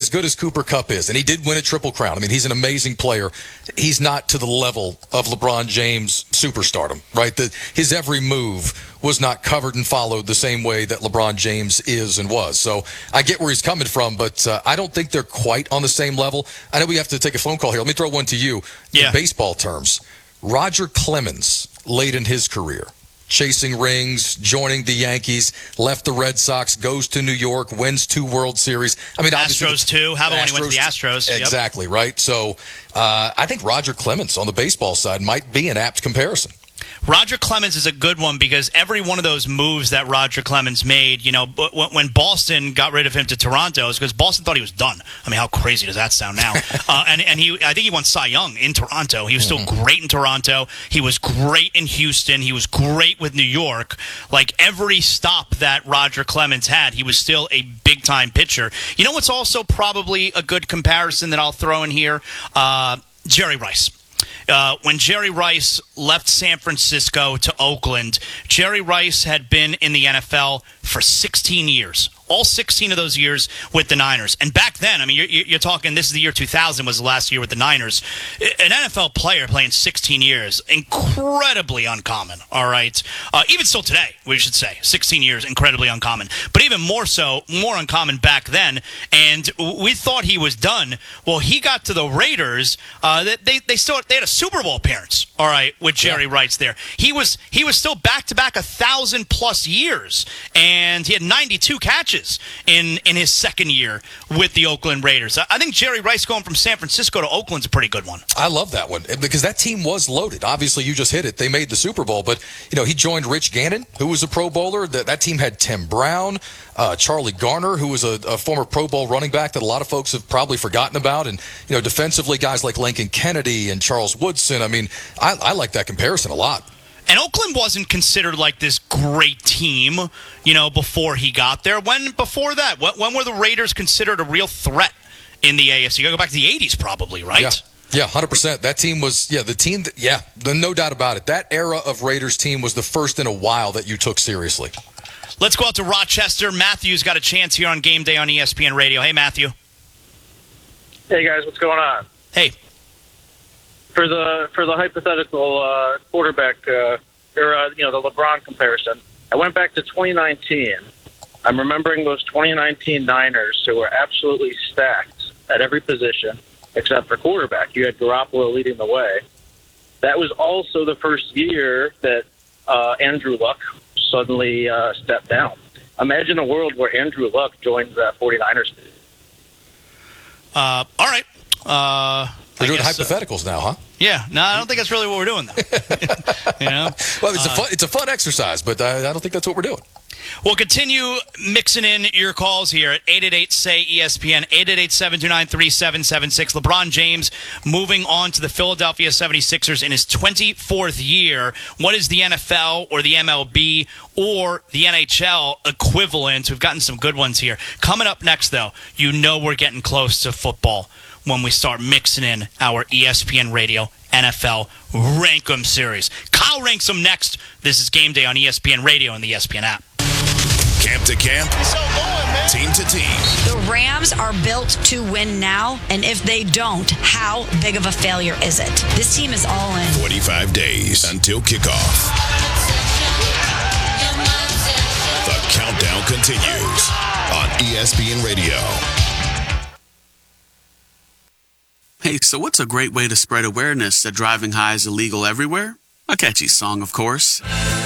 as good as Cooper Kupp is, and he did win a Triple Crown. I mean, he's an amazing player. He's not to the level of LeBron James superstardom, right? His every move was not covered and followed the same way that LeBron James is and was. So I get where he's coming from, but I don't think they're quite on the same level. I know we have to take a phone call here. Let me throw one to you. In baseball terms, Roger Clemens, late in his career, chasing rings, joining the Yankees, left the Red Sox, goes to New York, wins 2 World Series. I mean, Astros too. How about when he went to the Astros? Exactly, right? So I think Roger Clemens on the baseball side might be an apt comparison. Roger Clemens is a good one because every one of those moves that Roger Clemens made, you know, when Boston got rid of him to Toronto, it was because Boston thought he was done. I mean, how crazy does that sound now? I think he won Cy Young in Toronto. He was still great in Toronto. He was great in Houston. He was great with New York. Like every stop that Roger Clemens had, he was still a big-time pitcher. You know what's also probably a good comparison that I'll throw in here? Jerry Rice. When Jerry Rice left San Francisco to Oakland, Jerry Rice had been in the NFL for 16 years. All 16 of those years with the Niners. And back then, I mean, you're talking, this is the year 2000 was the last year with the Niners. An NFL player playing 16 years, incredibly uncommon, all right? Even still today, we should say. 16 years, incredibly uncommon. But even more so, more uncommon back then. And we thought he was done. Well, he got to the Raiders. They had a Super Bowl appearance, all right, with Jerry Rice there. He was still back-to-back 1,000-plus years. And he had 92 catches in his second year with the Oakland Raiders. I think Jerry Rice going from San Francisco to Oakland's a pretty good one. I love that one because that team was loaded. Obviously, you just hit it. They made the Super Bowl, but you know he joined Rich Gannon, who was a Pro Bowler. That team had Tim Brown, Charlie Garner, who was a former Pro Bowl running back that a lot of folks have probably forgotten about, and you know defensively guys like Lincoln Kennedy and Charles Woodson. I mean, I like that comparison a lot. And Oakland wasn't considered like this great team, you know, before he got there. Before that, when were the Raiders considered a real threat in the AFC? You got to go back to the 80s probably, right? Yeah, 100%. That team was, the team, no doubt about it. That era of Raiders team was the first in a while that you took seriously. Let's go out to Rochester. Matthew's got a chance here on Game Day on ESPN Radio. Hey, Matthew. Hey, guys. What's going on? Hey. For the hypothetical quarterback, the LeBron comparison, I went back to 2019. I'm remembering those 2019 Niners who were absolutely stacked at every position except for quarterback. You had Garoppolo leading the way. That was also the first year that Andrew Luck suddenly stepped down. Imagine a world where Andrew Luck joins the 49ers. All right. We're doing hypotheticals now, huh? Yeah. No, I don't think that's really what we're doing, though. You know? Well, it's a fun exercise, but I don't think that's what we're doing. We'll continue mixing in your calls here at 888-SAY-ESPN, 888-729-3776. LeBron James moving on to the Philadelphia 76ers in his 24th year. What is the NFL or the MLB or the NHL equivalent? We've gotten some good ones here. Coming up next, though, you know we're getting close to football when we start mixing in our ESPN Radio NFL Rank 'em series. Kyle ranks them next. This is Game Day on ESPN Radio and the ESPN app. Camp to camp, team to team. The Rams are built to win now, and if they don't, how big of a failure is it? This team is all in. 45 days until kickoff. The countdown continues on ESPN Radio. Hey, so what's a great way to spread awareness that driving high is illegal everywhere? A catchy song, of course.